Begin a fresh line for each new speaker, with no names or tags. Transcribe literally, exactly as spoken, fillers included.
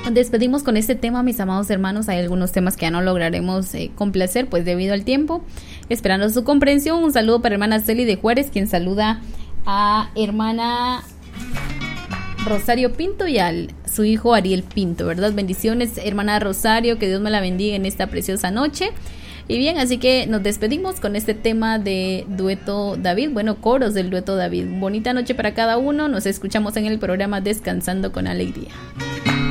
despedimos con este tema, mis amados hermanos. Hay algunos temas que ya no lograremos eh, complacer, pues debido al tiempo. Esperando su comprensión. Un saludo para hermana Celi de Juárez, quien saluda a hermana Rosario Pinto y a su hijo Ariel Pinto, ¿verdad? Bendiciones, hermana Rosario, que Dios me la bendiga en esta preciosa noche. Y bien, así que nos despedimos con este tema de Dueto David, bueno, coros del Dueto David. Bonita noche para cada uno, nos escuchamos en el programa Descansando con Alegría.